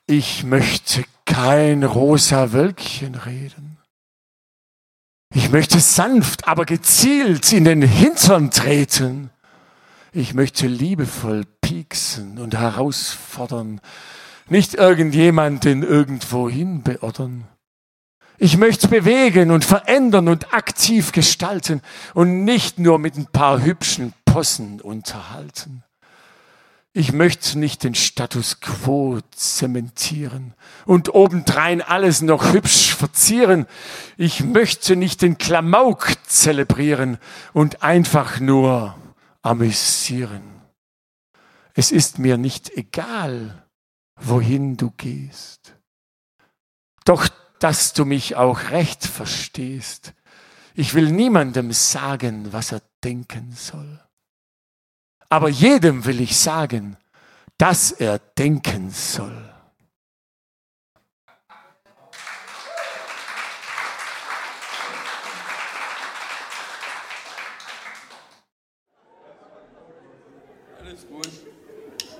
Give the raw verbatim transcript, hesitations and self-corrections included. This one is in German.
Ich möchte kein rosa Wölkchen reden. Ich möchte sanft, aber gezielt in den Hintern treten. Ich möchte liebevoll pieksen und herausfordern, nicht irgendjemanden irgendwohin beordern. Ich möchte bewegen und verändern und aktiv gestalten und nicht nur mit ein paar hübschen Possen unterhalten. Ich möchte nicht den Status quo zementieren und obendrein alles noch hübsch verzieren. Ich möchte nicht den Klamauk zelebrieren und einfach nur amüsieren. Es ist mir nicht egal, wohin du gehst. Doch, dass du mich auch recht verstehst. Ich will niemandem sagen, was er denken soll. Aber jedem will ich sagen, dass er denken soll. Alles gut.